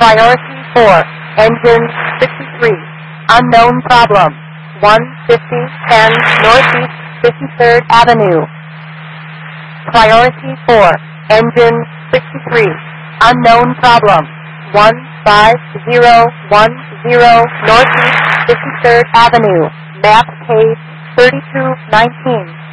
Priority 4, engine 63, unknown problem, 15010 Northeast 53rd Avenue. Priority 4, engine 63, unknown problem, 15010 Northeast 53rd Avenue, map case 3219.